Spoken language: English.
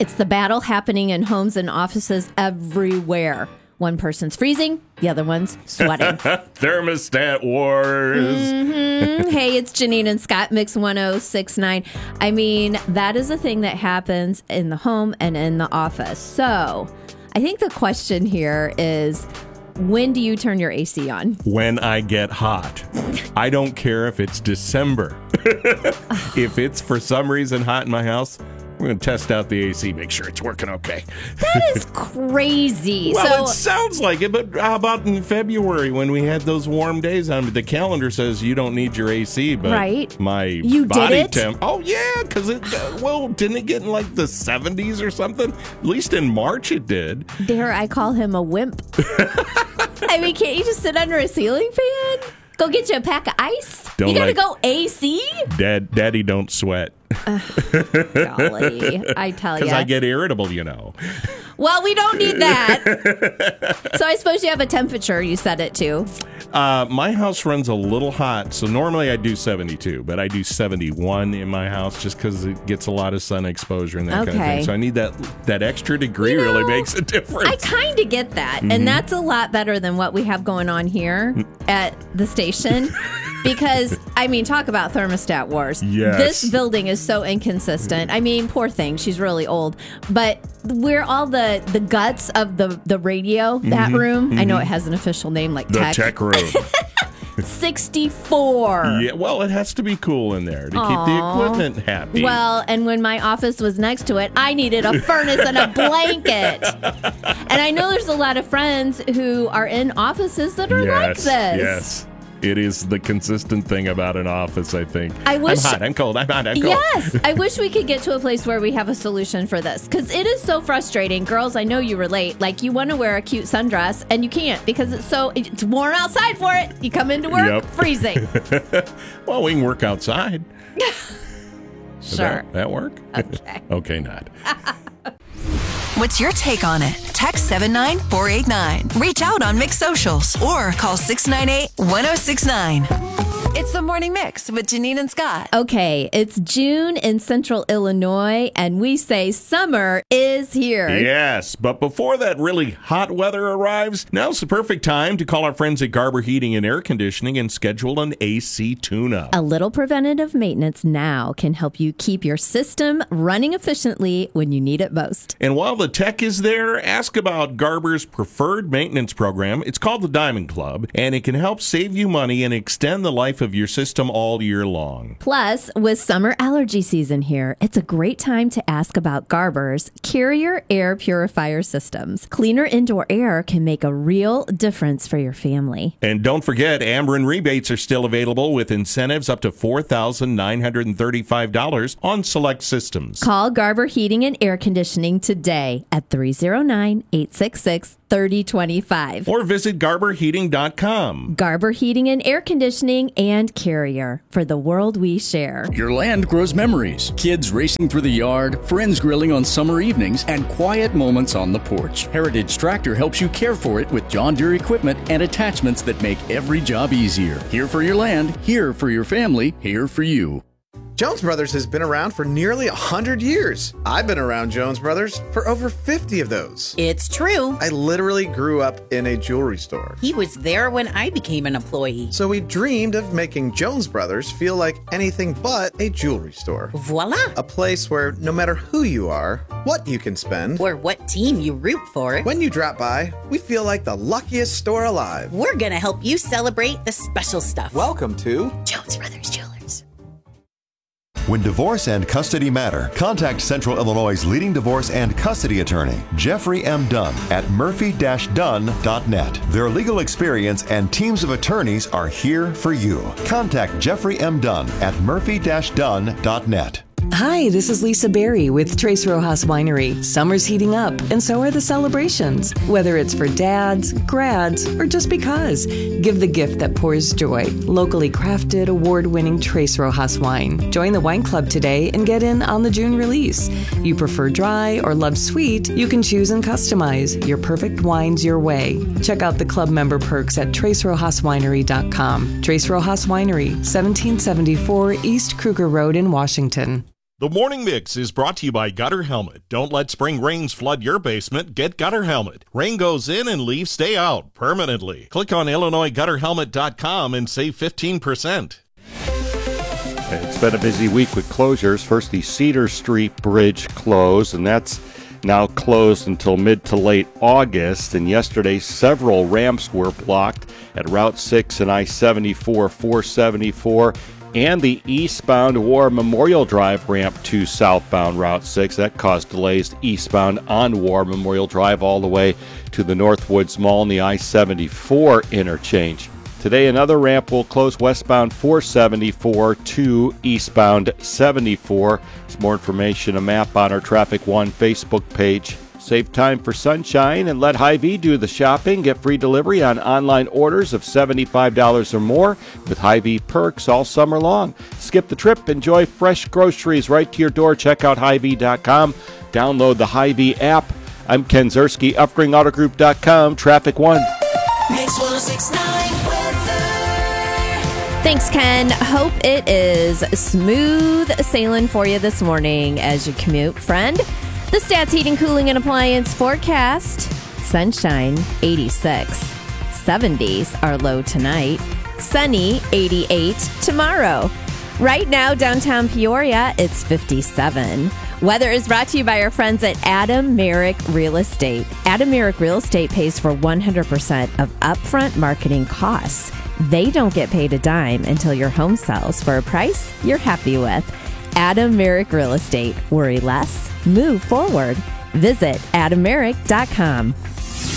It's the battle happening in homes and offices everywhere. One person's freezing, the other one's sweating. Thermostat wars. Hey, it's Janine and Scott, Mix 1069. I mean, that is a thing that happens in the home and in the office. So I think the question here is, when do you turn your AC on? When I get hot. I don't care if it's December. If it's for some reason hot in my house, we're going to test out the AC, make sure it's working okay. That is crazy. Well, it sounds like it, but how about in February when we had those warm days on? The calendar says you don't need your AC, but my body temp. Oh, yeah, because didn't it get in like the 70s or something? At least in March it did. Dare I call him a wimp? I mean, can't you just sit under a ceiling fan? Go get you a pack of ice? You gotta go AC? Daddy don't sweat. Golly, I tell you. Because I get irritable, you know. Well, we don't need that. So I suppose you have a temperature you set it to. My house runs a little hot, so normally I do 72, but I do 71 in my house just because it gets a lot of sun exposure and that kind of thing. So I need that extra degree. Really makes a difference. I kind of get that, and that's a lot better than what we have going on here at the station. Because, I mean, talk about thermostat wars. Yes. This building is so inconsistent. I mean, poor thing. She's really old. But we're all the guts of the radio, that room. I know it has an official name like the tech room. 64. Yeah, well, it has to be cool in there to keep the equipment happy. Well, and when my office was next to it, I needed a furnace and a blanket. And I know there's a lot of friends who are in offices that are like this. Yes. It is the consistent thing about an office, I think. I'm hot, I'm cold, I'm hot, I'm cold. Yes, I wish we could get to a place where we have a solution for this. Because it is so frustrating. Girls, I know you relate. Like, you want to wear a cute sundress, and you can't because it's warm outside for it. You come into work, freezing. Well, we can work outside. Sure. That work? Okay. Okay, not. What's your take on it? Text 79489. Reach out on Mix Socials or call 698-1069. It's the Morning Mix with Janine and Scott. Okay, it's June in Central Illinois, and we say summer is here. Yes, but before that really hot weather arrives, now's the perfect time to call our friends at Garber Heating and Air Conditioning and schedule an AC tune-up. A little preventative maintenance now can help you keep your system running efficiently when you need it most. And while the tech is there, ask about Garber's preferred maintenance program. It's called the Diamond Club, and it can help save you money and extend the life of your system all year long. Plus, with summer allergy season here, it's a great time to ask about Garber's Carrier Air Purifier Systems. Cleaner indoor air can make a real difference for your family. And don't forget, Ameren rebates are still available with incentives up to $4,935 on select systems. Call Garber Heating and Air Conditioning today at 309-866-3025. Or visit GarberHeating.com. Garber Heating and Air Conditioning and Carrier, for the world we share. Your land grows memories. Kids racing through the yard, friends grilling on summer evenings, and quiet moments on the porch. Heritage Tractor helps you care for it with John Deere equipment and attachments that make every job easier. Here for your land, here for your family, here for you. Jones Brothers has been around for nearly 100 years. I've been around Jones Brothers for over 50 of those. It's true. I literally grew up in a jewelry store. He was there when I became an employee. So we dreamed of making Jones Brothers feel like anything but a jewelry store. Voila! A place where no matter who you are, what you can spend, or what team you root for, when you drop by, we feel like the luckiest store alive. We're gonna help you celebrate the special stuff. Welcome to Jones Brothers Jewelers. When divorce and custody matter, contact Central Illinois' leading divorce and custody attorney, Jeffrey M. Dunn, at murphy-dunn.net. Their legal experience and teams of attorneys are here for you. Contact Jeffrey M. Dunn at murphy-dunn.net. Hi, this is Lisa Berry with Tres Rojas Winery. Summer's heating up, and so are the celebrations. Whether it's for dads, grads, or just because, give the gift that pours joy. Locally crafted, award-winning Tres Rojas wine. Join the wine club today and get in on the June release. You prefer dry or love sweet? You can choose and customize your perfect wines your way. Check out the club member perks at TresRojasWinery.com. Tres Rojas Winery, 1774 East Kruger Road in Washington. The Morning Mix is brought to you by Gutter Helmet. Don't let spring rains flood your basement. Get Gutter Helmet. Rain goes in and leaves stay out permanently. Click on IllinoisGutterHelmet.com and save 15%. It's been a busy week with closures. First, the Cedar Street Bridge closed, and that's now closed until mid to late August. And yesterday, several ramps were blocked at Route 6 and I-74, 474, and the eastbound War Memorial Drive ramp to southbound Route 6. That caused delays eastbound on War Memorial Drive all the way to the Northwoods Mall and the I-74 interchange. Today, another ramp will close westbound 474 to eastbound 74. There's more information, a map on our Traffic One Facebook page. Save time for sunshine and let Hy-Vee do the shopping. Get free delivery on online orders of $75 or more with Hy-Vee perks all summer long. Skip the trip. Enjoy fresh groceries right to your door. Check out Hy-Vee.com. Download the Hy-Vee app. I'm Ken Zerski, UpspringAutoGroup.com, Traffic One. Mix 106.9 weather. Thanks, Ken. Hope it is smooth sailing for you this morning as you commute, friend. The Stats Heating, Cooling, and Appliance forecast. Sunshine, 86. 70s are low tonight. Sunny, 88 tomorrow. Right now, downtown Peoria, it's 57. Weather is brought to you by our friends at Adam Merrick Real Estate. Adam Merrick Real Estate pays for 100% of upfront marketing costs. They don't get paid a dime until your home sells for a price you're happy with. Adam Merrick Real Estate. Worry less, move forward. Visit AdamMerrick.com.